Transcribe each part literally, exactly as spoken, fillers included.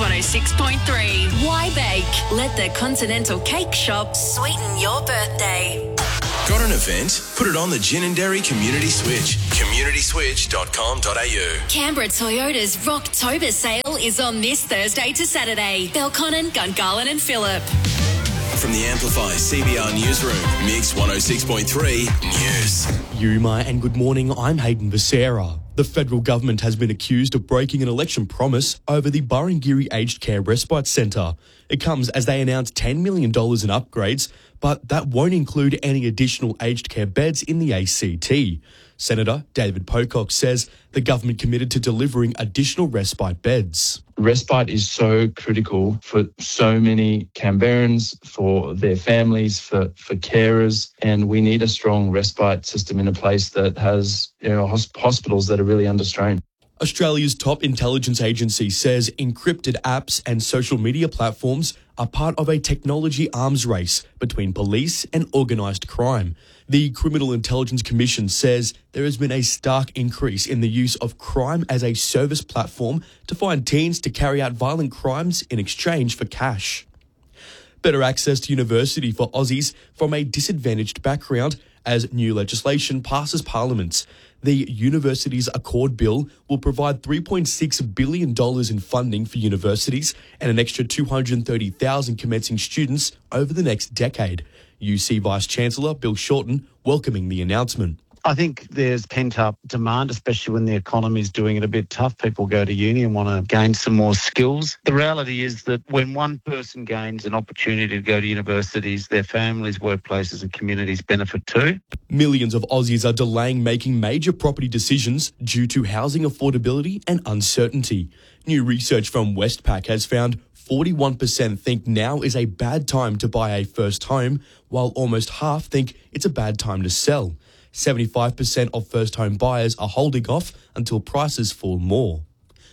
one oh six point three. Why bake? Let the Continental Cake Shop sweeten your birthday. Got an event? Put it on the Gin and Dairy Community Switch. community switch dot com dot a u. Canberra Toyota's Rocktober sale is on this Thursday to Saturday. Belconnen, Gungahlin and Phillip. From the Amplify C B R Newsroom, Mix one oh six point three News. Yuma and good morning, I'm Hayden Becerra. The federal government has been accused of breaking an election promise over the Burrangiri Aged Care Respite Centre. It comes as they announced ten million dollars in upgrades, but that won't include any additional aged care beds in the A C T. Senator David Pocock says the government committed to delivering additional respite beds. Respite is so critical for so many Canberrans, for their families, for, for carers, and we need a strong respite system in a place that has, you know, hosp- hospitals that are really under strain. Australia's top intelligence agency says encrypted apps and social media platforms are part of a technology arms race between police and organised crime. The Criminal Intelligence Commission says there has been a stark increase in the use of crime as a service platform to find teens to carry out violent crimes in exchange for cash. Better access to university for Aussies from a disadvantaged background as new legislation passes Parliament. The Universities Accord Bill will provide three point six billion dollars in funding for universities and an extra two hundred thirty thousand commencing students over the next decade. U C Vice-Chancellor Bill Shorten welcoming the announcement. I think there's pent-up demand, especially when the economy is doing it a bit tough. People go to uni and want to gain some more skills. The reality is that when one person gains an opportunity to go to universities, their families, workplaces and communities benefit too. Millions of Aussies are delaying making major property decisions due to housing affordability and uncertainty. New research from Westpac has found forty-one percent think now is a bad time to buy a first home, while almost half think it's a bad time to sell. seventy-five percent of first home buyers are holding off until prices fall more.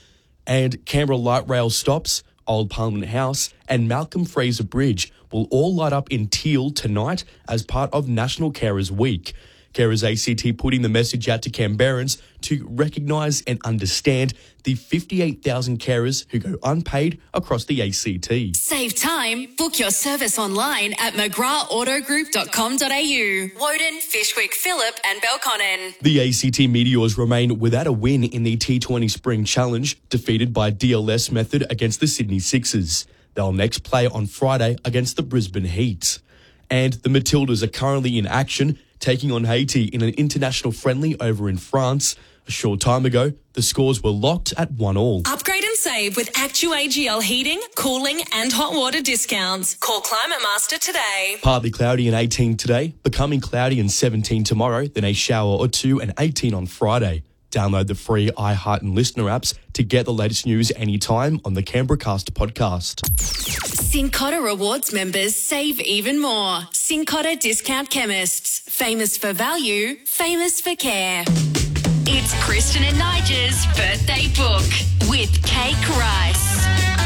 And Canberra Light Rail stops, Old Parliament House and Malcolm Fraser Bridge will all light up in teal tonight as part of National Carers Week. Carers A C T putting the message out to Canberrans to recognise and understand the fifty-eight thousand carers who go unpaid across the A C T. Save time. Book your service online at mcgrath auto group dot com dot a u. Woden, Fishwick, Phillip and Belconnen. The A C T Meteors remain without a win in the T twenty Spring Challenge, defeated by D L S method against the Sydney Sixers. They'll next play on Friday against the Brisbane Heat. And the Matildas are currently in action, taking on Haiti in an international friendly over in France. A short time ago, the scores were locked at one all. Upgrade and save with ActuAGL heating, cooling and hot water discounts. Call Climate Master today. Partly cloudy and eighteen today, becoming cloudy and seventeen tomorrow, then a shower or two and eighteen on Friday. Download the free iHeart and Listener apps to get the latest news anytime on the Canberra Cast podcast. Cincotta Rewards members save even more. Cincotta Discount Chemists. Famous for value, famous for care. It's Kristen and Nigel's birthday book with Cake Rice.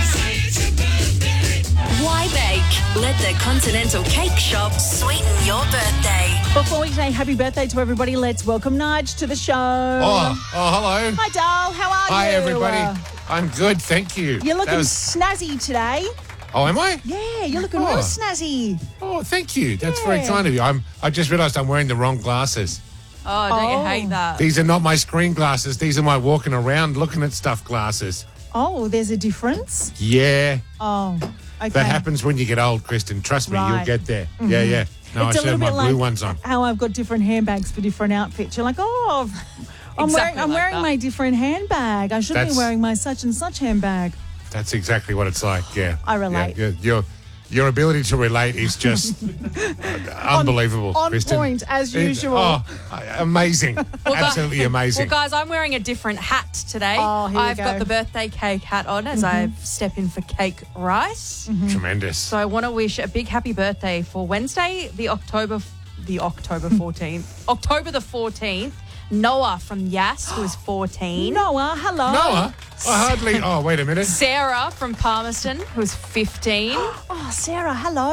Why bake? Let the Continental Cake Shop sweeten your birthday. Before we say happy birthday to everybody, let's welcome Nige to the show. Oh, oh, hello. Hi, doll. How are Hi, you? everybody. Uh, I'm good, thank you. You're looking That was- snazzy today. Oh, am I? Yeah, you're looking Oh. real snazzy. Oh, thank you. That's very Yeah. kind of you. I'm. I just realised I'm wearing the wrong glasses. Oh, don't Oh. you hate that? These are not my screen glasses. These are my walking around looking at stuff glasses. Oh, there's a difference? Yeah, Oh, okay. that happens when you get old, Kristen. Trust me, Right. you'll get there. Yeah, yeah. No, It's I a should have little my bit blue like ones on. how I've got different handbags for different outfits. You're like, oh, I'm Exactly wearing, I'm like wearing that. my different handbag. I should That's- be wearing my such and such handbag. That's exactly what it's like. Yeah, I relate. Yeah, yeah. Your your ability to relate is just unbelievable, on Kristen. point, as It- usual. Oh, amazing! Absolutely amazing. Well, guys, I'm wearing a different hat today. Oh, here we I've go. got the birthday cake hat on as I step in for Cake Rice. Tremendous. So I want to wish a big happy birthday for Wednesday, the October, the October fourteenth, October the fourteenth. Noah from Yass, who is fourteen. Noah, hello. Noah? I hardly. Oh, wait a minute. Sarah from Palmerston, who's fifteen. Oh, Sarah, hello.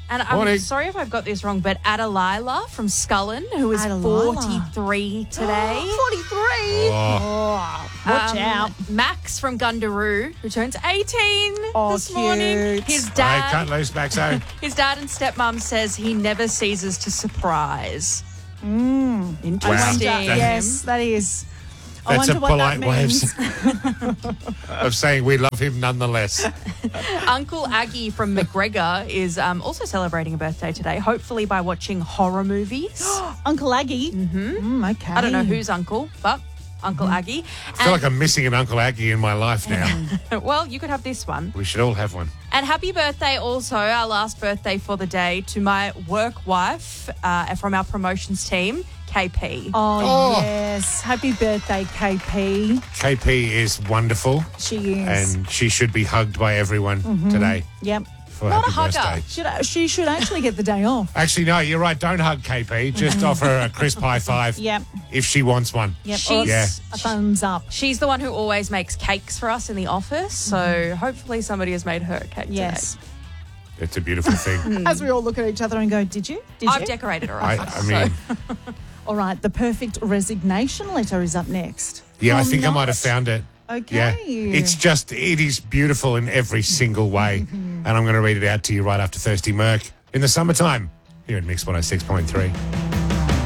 And I'm Morning. sorry if I've got this wrong, but Adelila from Scullen, who is Adelila. forty-three today. forty-three. Oh. Oh, watch Um, out. Max from Gundaroo, who turns eighteen Oh, this morning. cute. His Hey, dad, cut loose, Maxo. his dad and stepmom says he never ceases to surprise. Mm. Interesting. Wow. Yes, that is. I That's a wonder what that polite way of, means. s- of saying we love him nonetheless. Uncle Aggie from McGregor is um, also celebrating a birthday today, hopefully by watching horror movies. Uncle Aggie. Mm-hmm. Okay. I don't know whose uncle, but Uncle Aggie. I feel like I'm missing an Uncle Aggie in my life now. And, well, you could have this one. We should all have one. And happy birthday also, our last birthday for the day, to my work wife uh, from our promotions team, K P. Oh, Oh. yes. Happy birthday, K P. K P is wonderful, She is. and she should be hugged by everyone today Yep. for Not happy a hugger. birthday. Should, she should actually get the day off. Actually, no, you're right. Don't hug K P. Just offer her a crisp high five Yep. if she wants one. Yep. She's- Or Yeah. a thumbs up. She's the one who always makes cakes for us in the office, so hopefully somebody has made her a cake Yes. today. It's a beautiful thing. As we all look at each other and go, did you? Did I've you? decorated her I, office. I mean, All right. The perfect resignation letter is up next. yeah, I Oh, think I might have not? found it. Okay. Yeah, it's just, it is beautiful in every single way. And I'm going to read it out to you right after Thirsty Merc in the summertime here at Mix one oh six point three.